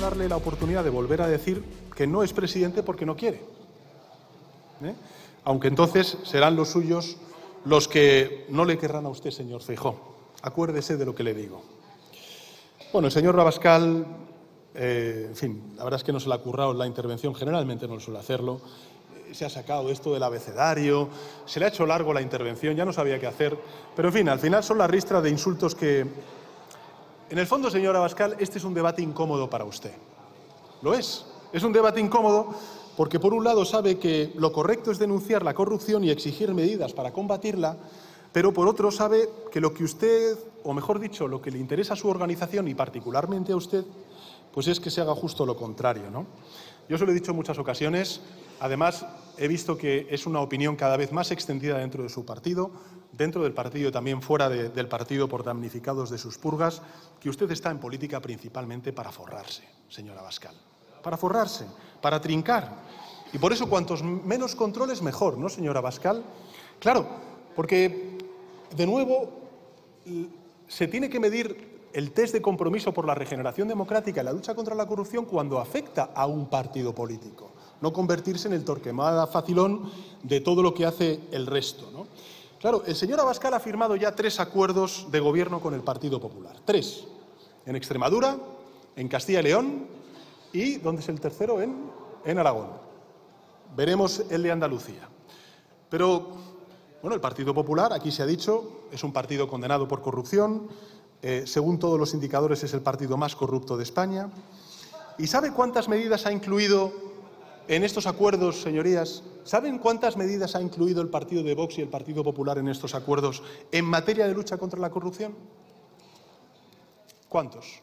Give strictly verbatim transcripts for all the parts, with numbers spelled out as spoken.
darle la oportunidad de volver a decir que no es presidente porque no quiere. ¿Eh? Aunque entonces serán los suyos los que no le querrán a usted, señor Feijóo. Acuérdese de lo que le digo. Bueno, el señor Abascal, eh, en fin, la verdad es que no se le ha currado la intervención, generalmente no suele hacerlo. Se ha sacado esto del abecedario, se le ha hecho largo la intervención, ya no sabía qué hacer. Pero, en fin, al final son la ristra de insultos que... En el fondo, señor Abascal, este es un debate incómodo para usted. Lo es. Es un debate incómodo porque, por un lado, sabe que lo correcto es denunciar la corrupción y exigir medidas para combatirla, pero, por otro, sabe que lo que usted, o mejor dicho, lo que le interesa a su organización y particularmente a usted, pues es que se haga justo lo contrario, ¿no? Yo se lo he dicho en muchas ocasiones. Además, he visto que es una opinión cada vez más extendida dentro de su partido, dentro del partido y también fuera de, del partido por damnificados de sus purgas, que usted está en política principalmente para forrarse, señor Abascal. Para forrarse, para trincar. Y por eso cuantos menos controles mejor, ¿no, señor Abascal? Claro, porque, de nuevo, se tiene que medir el test de compromiso por la regeneración democrática y la lucha contra la corrupción cuando afecta a un partido político, no convertirse en el Torquemada facilón de todo lo que hace el resto, ¿no? Claro, el señor Abascal ha firmado ya tres acuerdos de gobierno con el Partido Popular. Tres. En Extremadura, en Castilla y León y, ¿dónde es el tercero? En, en Aragón. Veremos el de Andalucía. Pero, bueno, el Partido Popular, aquí se ha dicho, es un partido condenado por corrupción. Eh, según todos los indicadores, es el partido más corrupto de España. ¿Y sabe cuántas medidas ha incluido en estos acuerdos, señorías? ¿Saben cuántas medidas ha incluido el partido de Vox y el Partido Popular en estos acuerdos en materia de lucha contra la corrupción? ¿Cuántos?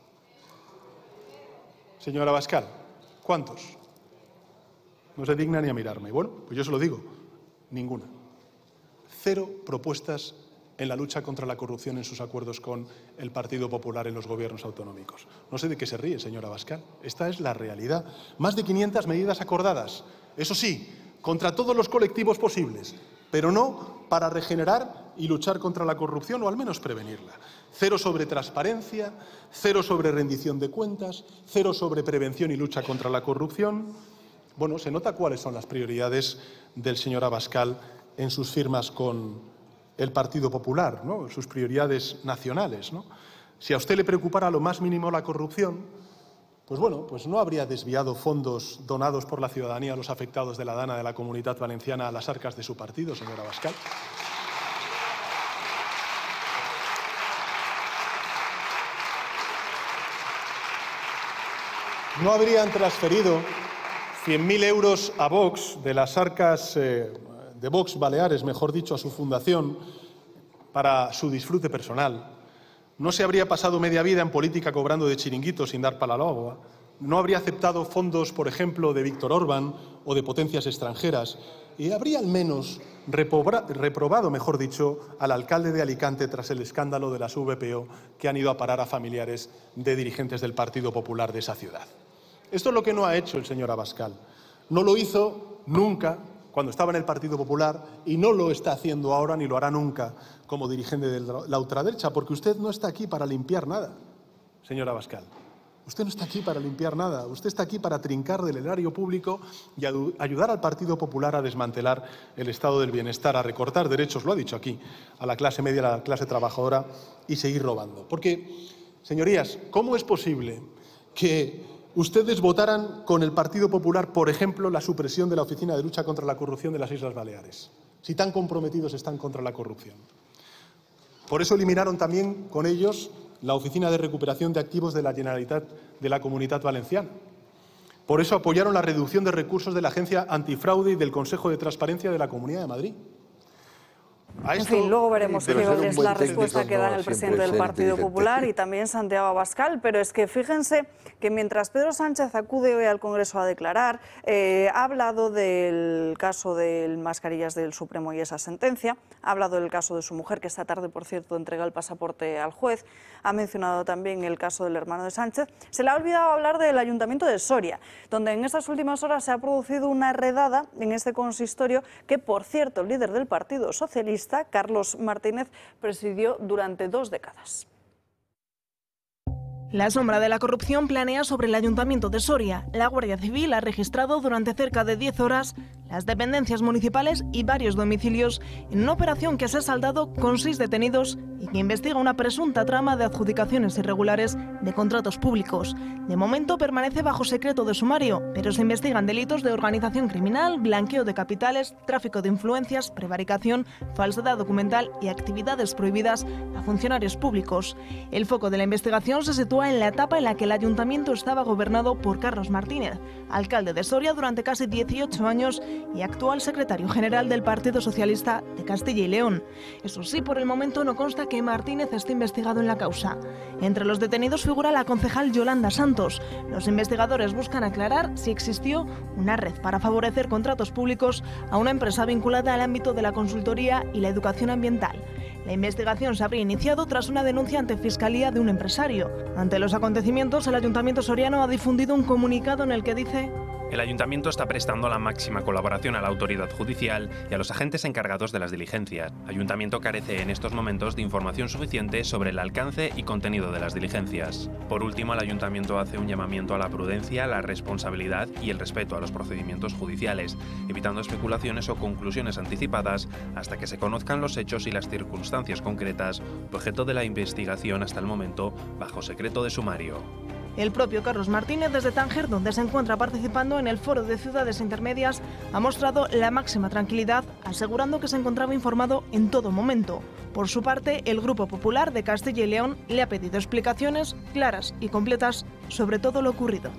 Señora Abascal, ¿cuántos? No se digna ni a mirarme. Bueno, pues yo se lo digo, ninguna. Cero propuestas en la lucha contra la corrupción en sus acuerdos con el Partido Popular en los gobiernos autonómicos. No sé de qué se ríe, señor Abascal. Esta es la realidad. Más de quinientas medidas acordadas. Eso sí, contra todos los colectivos posibles, pero no para regenerar y luchar contra la corrupción o al menos prevenirla. Cero sobre transparencia, cero sobre rendición de cuentas, cero sobre prevención y lucha contra la corrupción. Bueno, se nota cuáles son las prioridades del señor Abascal en sus firmas con el Partido Popular, ¿no? Sus prioridades nacionales, ¿no? Si a usted le preocupara lo más mínimo la corrupción, pues bueno, pues no habría desviado fondos donados por la ciudadanía a los afectados de la Dana de la Comunitat Valenciana a las arcas de su partido, señor Abascal. No habrían transferido cien mil euros a Vox de las arcas eh, de Vox Baleares, mejor dicho, a su fundación, para su disfrute personal. No se habría pasado media vida en política cobrando de chiringuitos sin dar pala al agua. No habría aceptado fondos, por ejemplo, de Víctor Orbán o de potencias extranjeras. Y habría al menos reprobado, mejor dicho, al alcalde de Alicante tras el escándalo de las V P O que han ido a parar a familiares de dirigentes del Partido Popular de esa ciudad. Esto es lo que no ha hecho el señor Abascal. No lo hizo nunca cuando estaba en el Partido Popular y no lo está haciendo ahora ni lo hará nunca como dirigente de la ultraderecha, porque usted no está aquí para limpiar nada, señor Abascal. Usted no está aquí para limpiar nada. Usted está aquí para trincar del erario público y ayudar al Partido Popular a desmantelar el estado del bienestar, a recortar derechos, lo ha dicho aquí, a la clase media, a la clase trabajadora y seguir robando. Porque, señorías, ¿cómo es posible que ustedes votaran con el Partido Popular, por ejemplo, la supresión de la Oficina de Lucha contra la Corrupción de las Islas Baleares, si tan comprometidos están contra la corrupción? Por eso eliminaron también con ellos la Oficina de Recuperación de Activos de la Generalitat de la Comunitat Valenciana. Por eso apoyaron la reducción de recursos de la Agencia Antifraude y del Consejo de Transparencia de la Comunidad de Madrid. A esto, en fin, luego veremos qué es la respuesta que da el presidente del Partido Popular y también Santiago Abascal, pero es que fíjense que mientras Pedro Sánchez acude hoy al Congreso a declarar, eh, ha hablado del caso de mascarillas del Supremo y esa sentencia, ha hablado del caso de su mujer, que esta tarde, por cierto, entrega el pasaporte al juez, ha mencionado también el caso del hermano de Sánchez. Se le ha olvidado hablar del Ayuntamiento de Soria, donde en estas últimas horas se ha producido una redada en este consistorio que, por cierto, el líder del Partido Socialista, Carlos Martínez, presidió durante dos décadas. La sombra de la corrupción planea sobre el Ayuntamiento de Soria. La Guardia Civil ha registrado durante cerca de diez horas las dependencias municipales y varios domicilios en una operación que se ha saldado con seis detenidos y que investiga una presunta trama de adjudicaciones irregulares de contratos públicos. De momento permanece bajo secreto de sumario, pero se investigan delitos de organización criminal, blanqueo de capitales, tráfico de influencias, prevaricación, falsedad documental y actividades prohibidas a funcionarios públicos. El foco de la investigación se sitúa en la etapa en la que el ayuntamiento estaba gobernado por Carlos Martínez, alcalde de Soria durante casi dieciocho años y actual secretario general del Partido Socialista de Castilla y León. Eso sí, por el momento no consta que Martínez esté investigado en la causa. Entre los detenidos figura la concejal Yolanda Santos. Los investigadores buscan aclarar si existió una red para favorecer contratos públicos a una empresa vinculada al ámbito de la consultoría y la educación ambiental. La investigación se habría iniciado tras una denuncia ante Fiscalía de un empresario. Ante los acontecimientos, el Ayuntamiento soriano ha difundido un comunicado en el que dice: el Ayuntamiento está prestando la máxima colaboración a la autoridad judicial y a los agentes encargados de las diligencias. El Ayuntamiento carece en estos momentos de información suficiente sobre el alcance y contenido de las diligencias. Por último, el Ayuntamiento hace un llamamiento a la prudencia, la responsabilidad y el respeto a los procedimientos judiciales, evitando especulaciones o conclusiones anticipadas hasta que se conozcan los hechos y las circunstancias concretas, objeto de la investigación hasta el momento bajo secreto de sumario. El propio Carlos Martínez, desde Tánger, donde se encuentra participando en el Foro de Ciudades Intermedias, ha mostrado la máxima tranquilidad, asegurando que se encontraba informado en todo momento. Por su parte, el Grupo Popular de Castilla y León le ha pedido explicaciones claras y completas sobre todo lo ocurrido.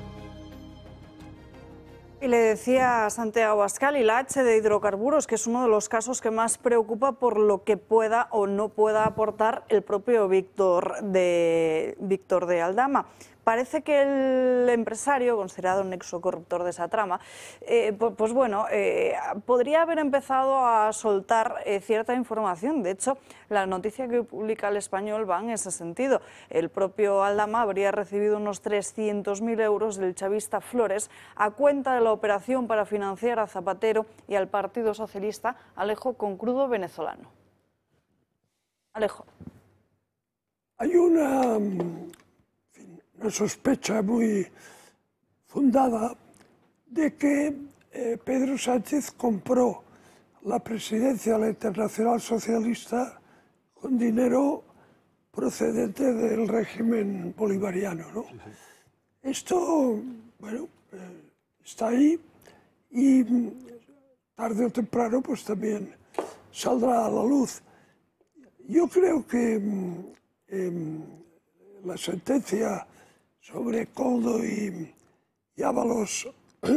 Y le decía a Santiago Abascal y la H de hidrocarburos, que es uno de los casos que más preocupa por lo que pueda o no pueda aportar el propio Víctor de, Víctor de Aldama. Parece que el empresario, considerado un nexo corruptor de esa trama, eh, pues, pues bueno, eh, podría haber empezado a soltar eh, cierta información. De hecho, la noticia que publica El Español va en ese sentido. El propio Aldama habría recibido unos trescientos mil euros del chavista Flores a cuenta de la operación para financiar a Zapatero y al Partido Socialista Alejo con crudo venezolano. Alejo. Hay una... una sospecha muy fundada de que eh, Pedro Sánchez compró la presidencia de la Internacional Socialista con dinero procedente del régimen bolivariano, ¿no? Sí, sí. Esto, bueno, eh, está ahí y tarde o temprano pues también saldrá a la luz. Yo creo que eh, la sentencia sobre Coldo y, y Ábalos,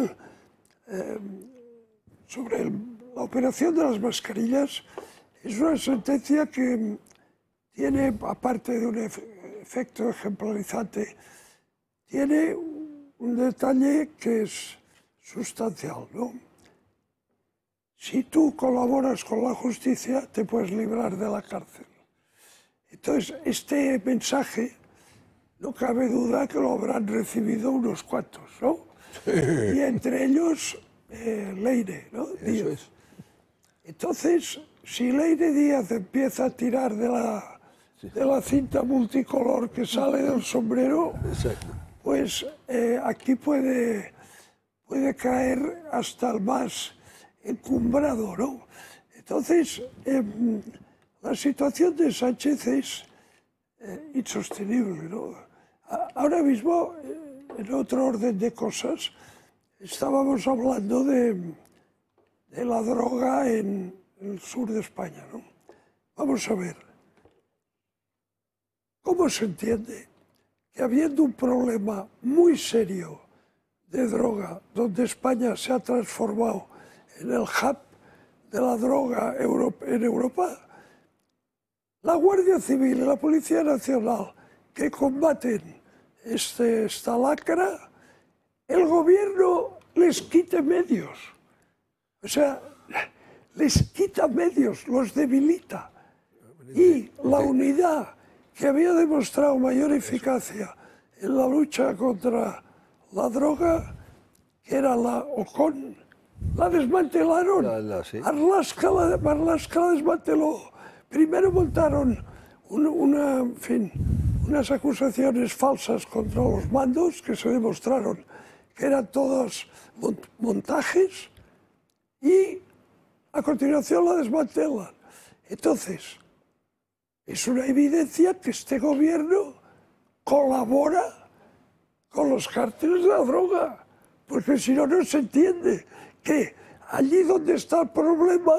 eh, sobre el, la operación de las mascarillas, es una sentencia que tiene, aparte de un efecto ejemplarizante, tiene un detalle que es sustancial, ¿no? Si tú colaboras con la justicia, te puedes librar de la cárcel. Entonces, este mensaje, no cabe duda que lo habrán recibido unos cuantos, ¿no? Y entre ellos, eh, Leire, ¿no? Díaz. Es. Entonces, si Leire Díaz empieza a tirar de la, sí. de la cinta multicolor que sale del sombrero, exacto, pues eh, aquí puede, puede caer hasta el más encumbrado, ¿no? Entonces, eh, la situación de Sánchez es eh, insostenible, ¿no? Ahora mismo, en otro orden de cosas, estábamos hablando de, de la droga en el sur de España, ¿no? Vamos a ver, ¿cómo se entiende que habiendo un problema muy serio de droga, donde España se ha transformado en el hub de la droga en Europa, la Guardia Civil y la Policía Nacional que combaten este, esta lacra, el gobierno les quite medios. O sea, les quita medios, los debilita. Y la unidad que había demostrado mayor eficacia en la lucha contra la droga, que era la OCON, la desmantelaron. La, la, sí. Marlaska, la, Marlaska la desmanteló. Primero montaron una, una, en fin, unas acusaciones falsas contra los mandos que se demostraron que eran todos montajes y a continuación la desmantelan. Entonces, es una evidencia que este gobierno colabora con los cárteles de la droga, porque si no, no se entiende que allí donde está el problema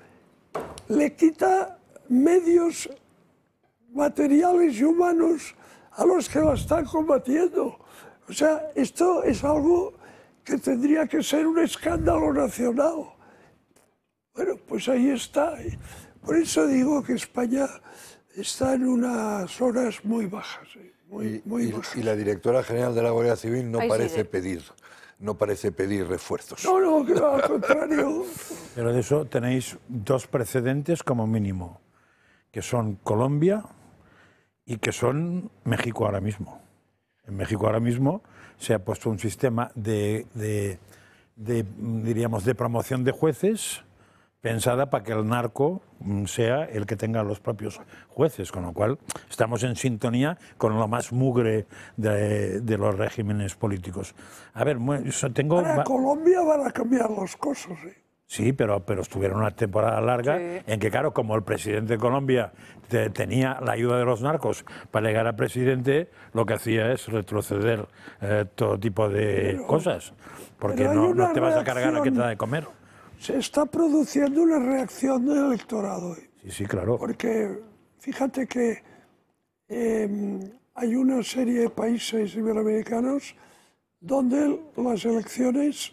le quita medios materiales y humanos a los que la están combatiendo. O sea, esto es algo que tendría que ser un escándalo nacional. Bueno, pues ahí está. Por eso digo que España está en unas horas muy bajas. Muy, muy y, bajas. y la directora general de la Guardia Civil no ahí parece sigue. pedir, no parece pedir refuerzos. No, no, que al contrario. Pero de eso tenéis dos precedentes como mínimo, que son Colombia y que son México ahora mismo. En México ahora mismo se ha puesto un sistema de, de, de, diríamos, de promoción de jueces pensada para que el narco sea el que tenga los propios jueces, con lo cual estamos en sintonía con lo más mugre de, de los regímenes políticos. A ver, tengo... Para Colombia van a cambiar las cosas, ¿eh? Sí, pero, pero estuvieron una temporada larga sí. en que, claro, como el presidente de Colombia te, tenía la ayuda de los narcos para llegar a presidente, lo que hacía es retroceder eh, todo tipo de pero, cosas, porque no, no te vas a cargar a que te da de comer. Se está produciendo una reacción del electorado. ¿eh? Sí, sí, claro. Porque fíjate que eh, hay una serie de países iberoamericanos donde las elecciones...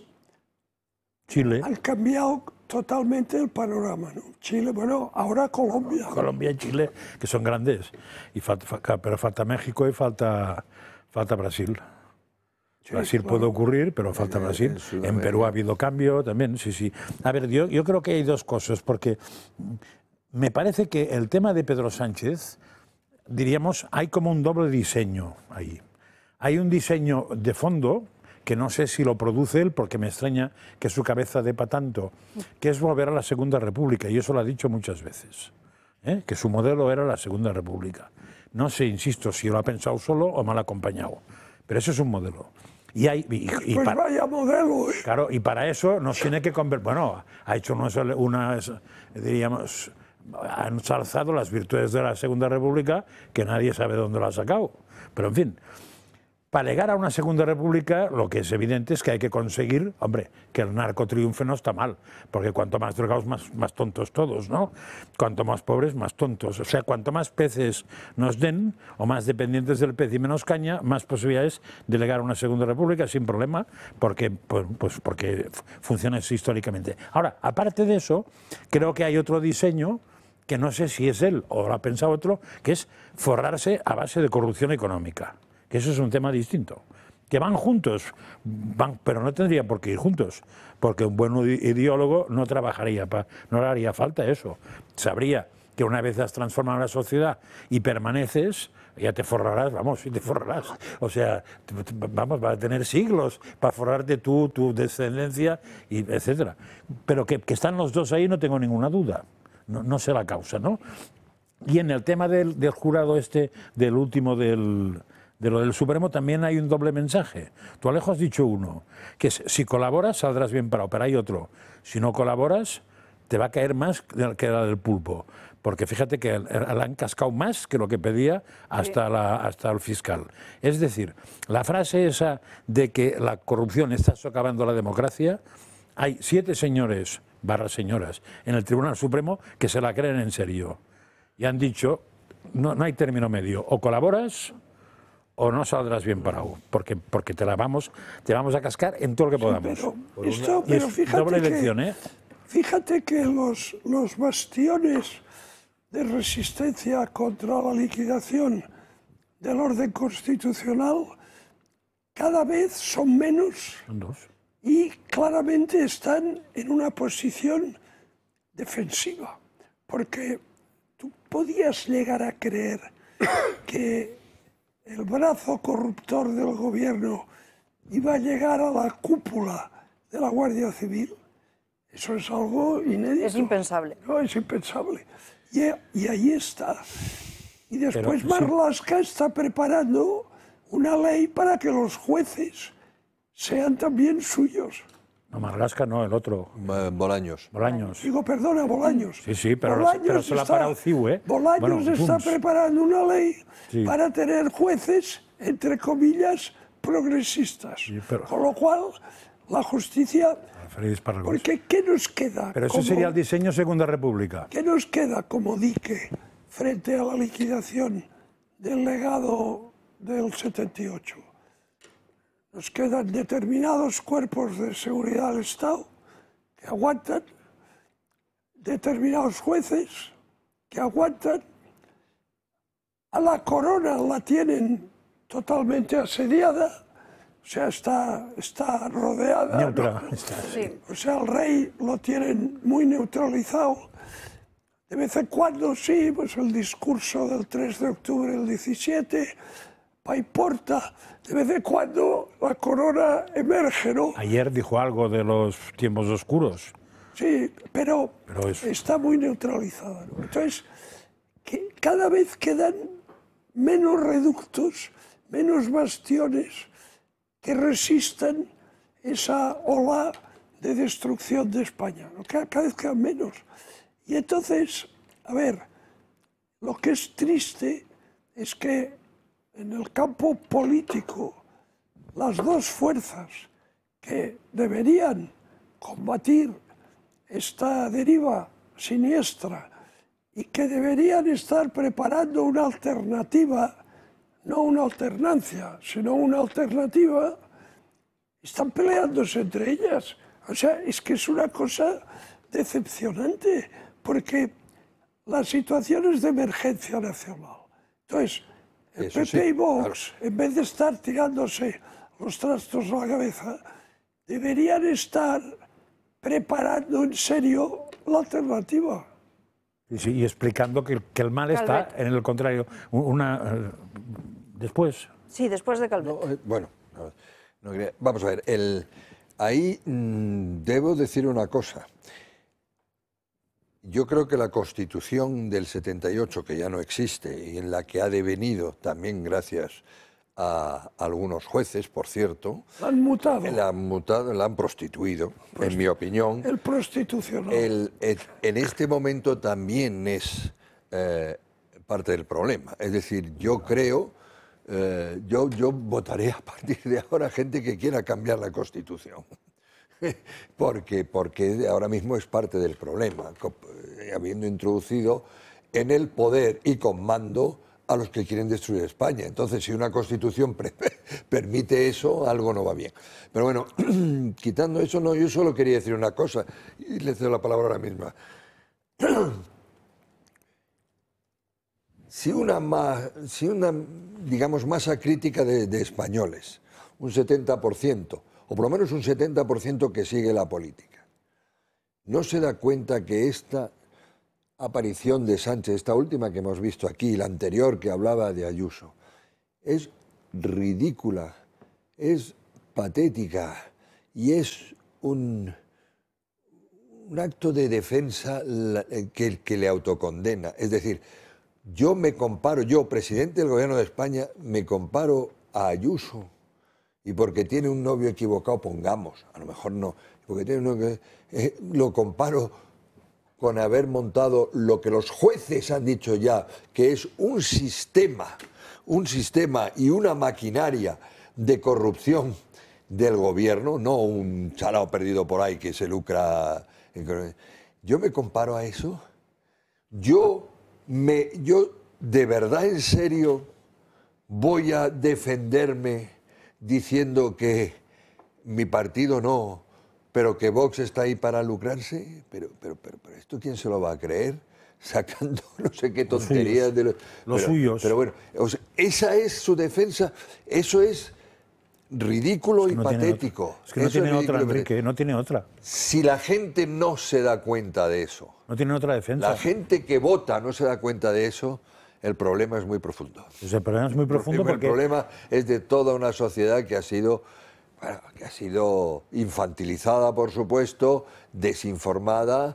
Chile. Han cambiado totalmente el panorama, ¿no? Chile, bueno, ahora Colombia. Colombia y Chile, que son grandes, y falta, pero falta México y falta, falta Brasil. Sí, Brasil claro. puede ocurrir, pero falta Brasil. En, en Perú ha habido cambio también, sí, sí. A ver, yo, yo creo que hay dos cosas, porque me parece que el tema de Pedro Sánchez, diríamos, hay como un doble diseño ahí. Hay un diseño de fondo, que no sé si lo produce él, porque me extraña que su cabeza depa tanto, que es volver a la Segunda República, y eso lo ha dicho muchas veces, ¿eh? que su modelo era la Segunda República. No sé, insisto, si lo ha pensado solo o mal acompañado, pero eso es un modelo. Y hay, y, y pues para, vaya modelo. ¿eh? Claro, y para eso nos tiene que convertir, bueno, ha hecho unas, unas, diríamos, ha ensalzado las virtudes de la Segunda República, que nadie sabe dónde lo ha sacado, pero en fin. Para llegar a una Segunda República, lo que es evidente es que hay que conseguir, hombre, que el narco triunfe no está mal, porque cuanto más drogados, más, más tontos todos, ¿no? Cuanto más pobres, más tontos. O sea, cuanto más peces nos den, o más dependientes del pez y menos caña, más posibilidades de llegar a una Segunda República sin problema, porque, pues, pues porque funciona así históricamente. Ahora, aparte de eso, creo que hay otro diseño, que no sé si es él o lo ha pensado otro, que es forrarse a base de corrupción económica. Que eso es un tema distinto. Que van juntos, van, pero no tendría por qué ir juntos, porque un buen ideólogo no trabajaría, pa, no le haría falta eso. Sabría que una vez has transformado la sociedad y permaneces, ya te forrarás, vamos, y te forrarás. O sea, vamos, vas a tener siglos para forrarte tú, tu descendencia, y etcétera. Pero que, que están los dos ahí no tengo ninguna duda. No, no sé la causa, ¿no? Y en el tema del, del jurado este, del último del... De lo del Supremo también hay un doble mensaje. Tú, Alejo, has dicho uno, que es, si colaboras saldrás bien parado, pero hay otro. Si no colaboras, te va a caer más que la del pulpo. Porque fíjate que la han cascado más que lo que pedía hasta, la, hasta el fiscal. Es decir, la frase esa de que la corrupción está socavando la democracia, hay siete señores, barra señoras, en el Tribunal Supremo que se la creen en serio. Y han dicho, no, no hay término medio, o colaboras o no saldrás bien parado, porque, porque te la vamos, te vamos a cascar en todo lo que podamos. Sí, pero esto, pero fíjate, doble elección, ¿eh? Fíjate que los, los bastiones de resistencia contra la liquidación del orden constitucional cada vez son menos y claramente están en una posición defensiva, porque tú podías llegar a creer que el brazo corruptor del gobierno iba a llegar a la cúpula de la Guardia Civil. Eso es algo inédito. Es impensable. No, es impensable. Y, y ahí está. Y Y después Pero, sí. Marlaska está preparando una ley para que los jueces sean también suyos. No, Marlaska no, el otro. Bolaños. Bolaños. Digo, perdona, Bolaños. Sí, sí, pero, Bolaños pero se lo ha está- parado C I U, ¿eh? Bolaños Bueno, está Junts. preparando una ley Sí. para tener jueces, entre comillas, progresistas. Sí, pero- Con lo cual, la justicia... Feliz Esparragoz. Porque ¿qué nos queda? Pero ese como- sería el diseño Segunda República. ¿Qué nos queda como dique frente a la liquidación del legado del setenta y ocho? Nos quedan determinados cuerpos de seguridad del Estado que aguantan, determinados jueces que aguantan, a la corona la tienen totalmente asediada, o sea, está, está rodeada. Neutra. ¿no? Está. Sí. O sea, el rey lo tienen muy neutralizado. De vez en cuando sí, pues el discurso del tres de octubre del diecisiete, pa' importa. De vez en cuando la corona emerge, ¿no? Ayer dijo algo de los tiempos oscuros. Sí, pero, Pero es- está muy neutralizada, ¿no? Entonces, que cada vez quedan menos reductos, menos bastiones que resistan esa ola de destrucción de España, ¿no? Cada, cada vez quedan menos. Y entonces, a ver, lo que es triste es que en el campo político las dos fuerzas que deberían combatir esta deriva siniestra y que deberían estar preparando una alternativa, no una alternancia, sino una alternativa, están peleándose entre ellas. O sea, es que es una cosa decepcionante, porque la situación es de emergencia nacional. Entonces, el Eso P P sí, y Vox, en vez de estar tirándose los trastos a la cabeza, deberían estar preparando en serio la alternativa. Y, sí, y explicando que, que el mal está Calvet. en el contrario. Una, eh, después. Sí, después de Calvet. No, eh, bueno, no, no quería- vamos a ver, el, ahí mm, debo decir una cosa. Yo creo que la Constitución del setenta y ocho, que ya no existe y en la que ha devenido también gracias a algunos jueces, por cierto, La han mutado. la han mutado, la han prostituido, en mi opinión. El prostitucional. El- el- en este momento también es eh, parte del problema. Es decir, yo creo, eh, yo, yo votaré a partir de ahora gente que quiera cambiar la Constitución. porque, porque ahora mismo es parte del problema, co- eh, habiendo introducido en el poder y con mando a los que quieren destruir España. Entonces, si una Constitución pre- permite eso, algo no va bien. Pero bueno, quitando eso, no, yo solo quería decir una cosa, y le cedo la palabra ahora misma. Si una, ma- si una digamos, masa crítica de, de españoles, un setenta por ciento, o por lo menos un setenta por ciento que sigue la política, no se da cuenta que esta aparición de Sánchez, esta última que hemos visto aquí, y la anterior que hablaba de Ayuso, es ridícula, es patética y es un, un acto de defensa la- que, que le autocondena. Es decir, yo me comparo, yo, presidente del Gobierno de España, me comparo a Ayuso, y porque tiene un novio equivocado, pongamos, a lo mejor no, porque tiene un novio, eh, lo comparo con haber montado lo que los jueces han dicho ya, que es un sistema, un sistema y una maquinaria de corrupción del gobierno, no un chalao perdido por ahí que se lucra. Yo me comparo a eso. Yo, me, yo de verdad, en serio, voy a defenderme diciendo que mi partido no, pero que Vox está ahí para lucrarse. Pero, pero, pero, pero ¿esto quién se lo va a creer? Sacando no sé qué tonterías de los, Los pero- suyos. Pero bueno, o sea, esa es su defensa, eso es ridículo y No tiene patético. otra. Es que no Eso tiene es otra, ridículo y Enrique, patético. no tiene otra. Si la gente no se da cuenta de eso, No tiene otra defensa. la gente que vota no se da cuenta de eso, el problema es muy profundo. Pues el problema es muy profundo El porque... problema es de toda una sociedad que ha sido, bueno, que ha sido infantilizada, por supuesto, desinformada,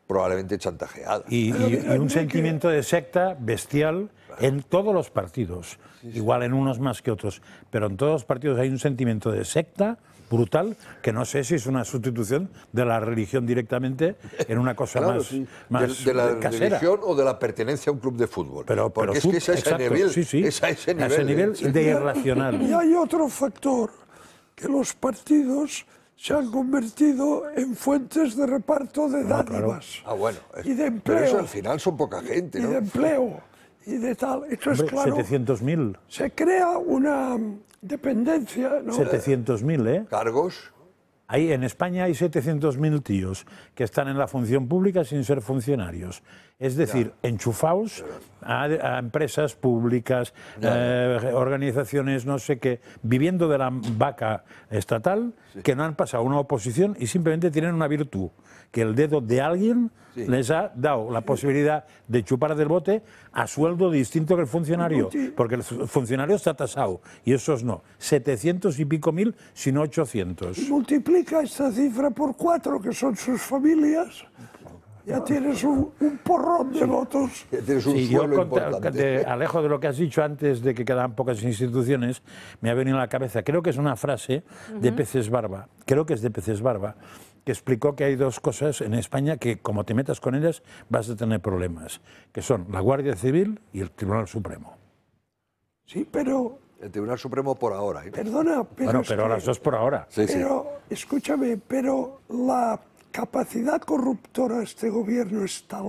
probablemente chantajeada. Y, y, y un sentimiento de secta bestial en todos los partidos, sí, sí. igual en unos más que otros, pero en todos los partidos hay un sentimiento de secta brutal, que no sé si es una sustitución de la religión directamente en una cosa claro, más, sí. más de, de la casera. religión o de la pertenencia a un club de fútbol. Pero, Porque pero es que es a ese exacto, nivel, sí, sí. es a ese nivel, a ese nivel ¿eh? de irracional. Y hay otro factor, que los partidos se han convertido en fuentes de reparto de dádivas. No, claro. Ah, bueno. Y de empleo. Pero eso al final son poca gente, ¿no? Y de empleo. Y de tal. Entonces, Hombre, claro, setecientos mil. se crea una dependencia, ¿no? setecientos mil, ¿eh? ¿Cargos? Hay, en España hay setecientos mil tíos que están en la función pública sin ser funcionarios. Es decir, ya. enchufados a, a empresas públicas, eh, organizaciones, no sé qué, viviendo de la vaca estatal, sí. que no han pasado una oposición y simplemente tienen una virtud, que el dedo de alguien sí. les ha dado la posibilidad de chupar del bote a sueldo distinto que el funcionario, porque el funcionario está tasado y esos no. setecientos y pico mil, sino ochocientos. Multiplica esta cifra por cuatro, que son sus familias, ya tienes un, un porrón de sí. votos. Ya tienes un sí, suelo yo, importante. De, Alejo, de lo que has dicho antes de que quedaban pocas instituciones, me ha venido a la cabeza, creo que es una frase uh-huh. de Peces Barba, creo que es de Peces Barba, que explicó que hay dos cosas en España que, como te metas con ellas, vas a tener problemas, que son la Guardia Civil y el Tribunal Supremo. Sí, pero... El Tribunal Supremo por ahora. ¿eh? Perdona, pero... Bueno, pero que, las dos por ahora. Sí, pero, sí. escúchame, pero la capacidad corruptora de este gobierno es tal...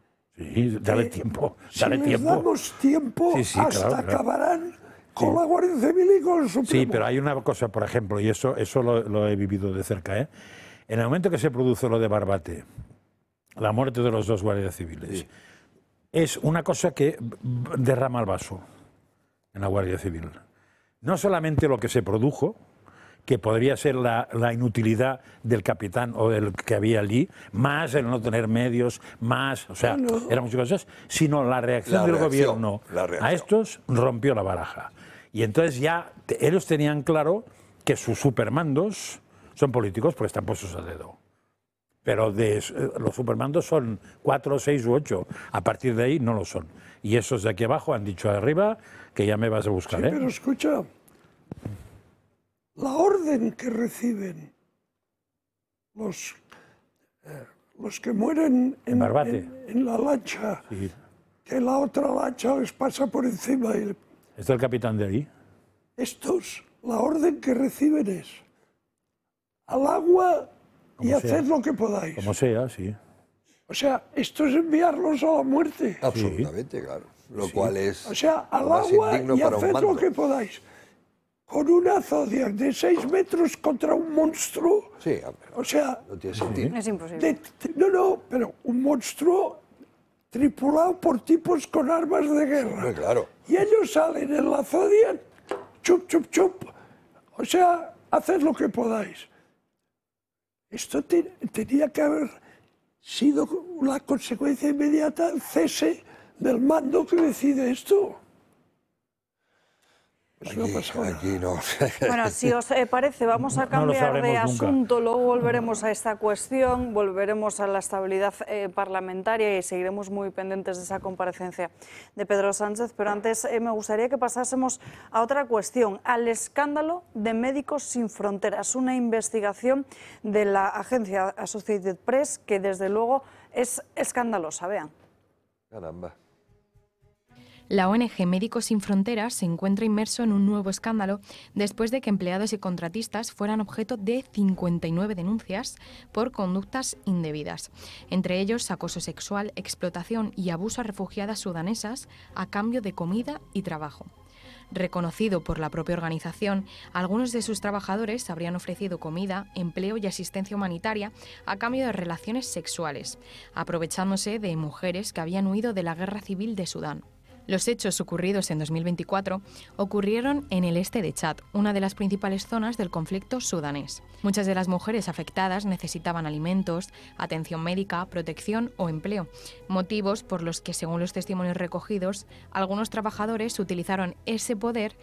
Sí, dale tiempo, dale si tiempo. les damos tiempo, sí, sí, hasta claro, claro. acabarán con sí. la Guardia Civil y con el Supremo. Sí, pero hay una cosa, por ejemplo, y eso, eso lo, lo he vivido de cerca, ¿eh? En el momento que se produce lo de Barbate, la muerte de los dos guardias civiles, sí. es una cosa que derrama el vaso en la Guardia Civil. No solamente lo que se produjo, que podría ser la, la inutilidad del capitán o del que había allí, más el no tener medios, más, o sea, no, no. eran muchas cosas, sino la reacción la del reacción, gobierno la reacción. a estos rompió la baraja. Y entonces ya ellos tenían claro que sus supermandos son políticos porque están puestos a dedo. Pero de, los supermandos son cuatro, seis u ocho. A partir de ahí no lo son. Y esos de aquí abajo han dicho arriba que ya me vas a buscar. Sí, ¿eh? pero escucha, la orden que reciben los, eh, los que mueren en, en, en la lancha, sí. que la otra lancha les pasa por encima. Y... ¿Este es el capitán de ahí? Estos, la orden que reciben es al agua y haced lo que podáis. Como sea, sí. O sea, esto es enviarlos a la muerte. Absolutamente, sí. claro. Lo sí. cual es o sea, al agua y haced lo que podáis. Con una Zodiac de seis metros contra un monstruo. Sí, o sea, no tiene sentido. Es imposible. De, no, no, pero un monstruo tripulado por tipos con armas de guerra. Sí, claro. Y ellos salen en la Zodiac, chup, chup, chup. O sea, haced lo que podáis. Esto te, tenía que haber sido la consecuencia inmediata, el cese del mando que decide esto. Aquí, no aquí no. Bueno, si os eh, parece, vamos a cambiar no de asunto, nunca. Luego volveremos a esta cuestión, volveremos a la estabilidad eh, parlamentaria y seguiremos muy pendientes de esa comparecencia de Pedro Sánchez, pero antes eh, me gustaría que pasásemos a otra cuestión, al escándalo de Médicos Sin Fronteras, una investigación de la agencia Associated Press que desde luego es escandalosa, vean. Caramba. La O N G Médicos Sin Fronteras se encuentra inmerso en un nuevo escándalo después de que empleados y contratistas fueran objeto de cincuenta y nueve denuncias por conductas indebidas, entre ellos acoso sexual, explotación y abuso a refugiadas sudanesas a cambio de comida y trabajo. Reconocido por la propia organización, algunos de sus trabajadores habrían ofrecido comida, empleo y asistencia humanitaria a cambio de relaciones sexuales, aprovechándose de mujeres que habían huido de la guerra civil de Sudán. Los hechos ocurridos en dos mil veinticuatro ocurrieron en el este de Chad, una de las principales zonas del conflicto sudanés. Muchas de las mujeres afectadas necesitaban alimentos, atención médica, protección o empleo, motivos por los que, según los testimonios recogidos, algunos trabajadores utilizaron ese poder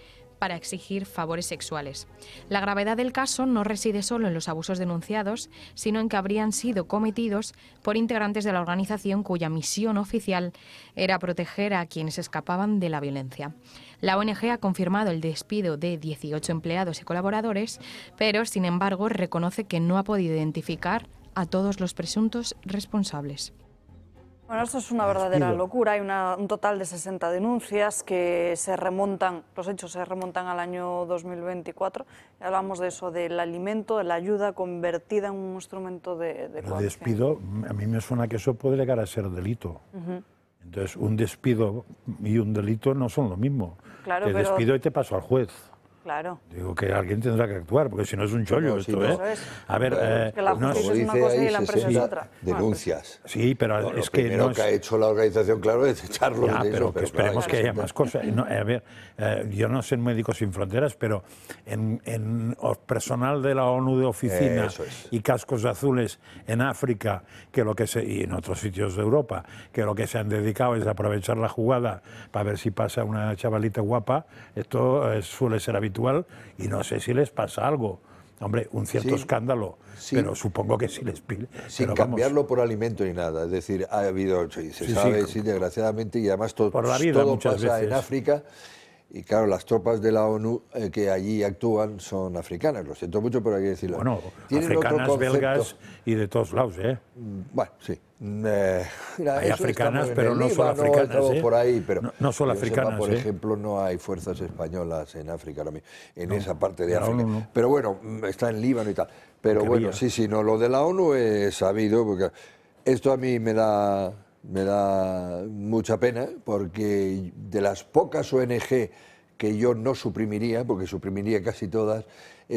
para exigir favores sexuales. La gravedad del caso no reside solo en los abusos denunciados, sino en que habrían sido cometidos por integrantes de la organización cuya misión oficial era proteger a quienes escapaban de la violencia. La O N G ha confirmado el despido de dieciocho empleados y colaboradores, pero, sin embargo, reconoce que no ha podido identificar a todos los presuntos responsables. Bueno, esto es una verdadera locura. Hay una, un total de sesenta denuncias que se remontan, los hechos se remontan al año dos mil veinticuatro. Y hablamos de eso, del alimento, de la ayuda convertida en un instrumento de, de coacción. El despido, a mí me suena que eso puede llegar a ser delito. Uh-huh. Entonces, un despido y un delito no son lo mismo. Claro, te pero... despido y te paso al juez. Claro. Digo que alguien tendrá que actuar, porque si no es un chollo no, esto, sí, ¿eh? no. A ver, eh, que la no justicia es una cosa y la empresa es otra. Denuncias. Sí, pero no, es lo que primero no es... que ha hecho la organización, claro, es echarlo ya, de pero eso. que Pero esperemos claro, que haya más cosas. No, a ver, eh, yo no sé en Médicos Sin Fronteras, pero en, en personal de la ONU de oficina es. y cascos azules en África, que lo que se, y en otros sitios de Europa, que lo que se han dedicado es aprovechar la jugada para ver si pasa una chavalita guapa, esto eh, suele ser habitual y no sé si les pasa algo. Hombre, un cierto sí, escándalo, sí, pero supongo que sí les pide. Sin cambiarlo por alimento ni nada. Es decir, ha habido, se sí, sabe, sí, sí, desgraciadamente, y además to, por la vida, todo muchas pasa veces. en África. Y claro, las tropas de la ONU eh, que allí actúan son africanas. Lo siento mucho, pero hay que decirlo. Bueno, ¿Tienen africanas, otro belgas y de todos lados, ¿eh? Bueno, sí. Eh, mira, hay africanas, pero no solo Líbano, africanas, ¿eh? por ahí, pero no, no solo africanas, sepa, por ¿eh? ejemplo, no hay fuerzas españolas en África, en no, esa parte de África. No, no. Pero bueno, está en Líbano y tal. Pero Porque bueno, había. sí, sí, no, lo de la ONU es sabido, porque esto a mí me da, me da mucha pena, porque de las pocas O N G que yo no suprimiría, porque suprimiría casi todas,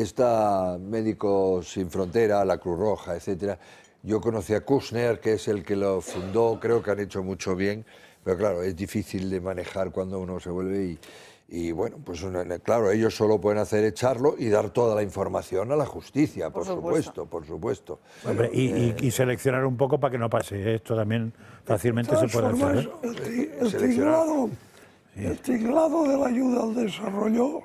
está Médicos Sin Frontera, la Cruz Roja, etcétera. Yo conocí a Kushner, que es el que lo fundó, creo que han hecho mucho bien, pero claro, es difícil de manejar cuando uno se vuelve y, y bueno, pues claro, ellos solo pueden hacer echarlo y dar toda la información a la justicia, por, por supuesto, por supuesto. Hombre, y, eh, y, y seleccionar un poco para que no pase, esto también fácilmente se puede hacer. ¿eh? El, el tinglado, el tinglado de la ayuda al desarrollo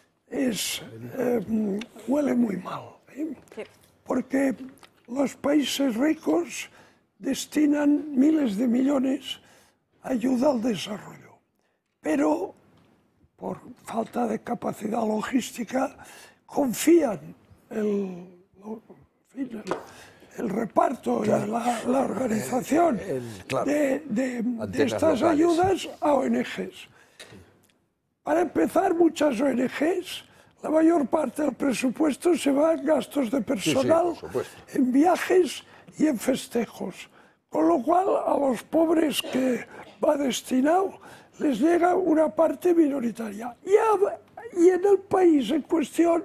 es, eh, huele muy mal, ¿eh? Porque los países ricos destinan miles de millones a ayuda al desarrollo, pero por falta de capacidad logística confían el, el, el reparto claro. y la, la organización el, el, claro. de, de, de estas locales. ayudas a O N Ges. Para empezar, muchas O N Ges, la mayor parte del presupuesto se va en gastos de personal, sí, sí, en viajes y en festejos. Con lo cual, a los pobres que va destinado, les llega una parte minoritaria. Y, a, y en el país en cuestión,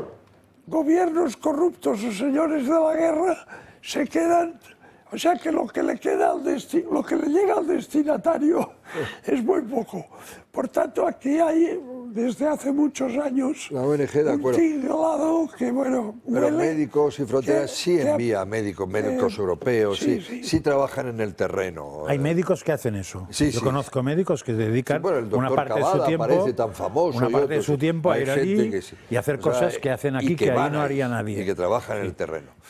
gobiernos corruptos o señores de la guerra se quedan... O sea que lo que le queda al desti lo que le llega al destinatario es muy poco. Por tanto, aquí hay, desde hace muchos años, la O N G, de un tinglado que, bueno... Pero Médicos Sin Fronteras que, sí envía que, médicos, médicos eh, europeos, sí, sí, sí, sí trabajan en el terreno. Hay médicos que hacen eso. Sí, Yo sí. conozco médicos que dedican sí, bueno, el una parte Cavada de su tiempo, tan famoso, una parte otros, de su tiempo a ir allí que sí. y hacer o sea, cosas que hacen aquí que, que ahí no haría nadie. Y que trabajan en el terreno.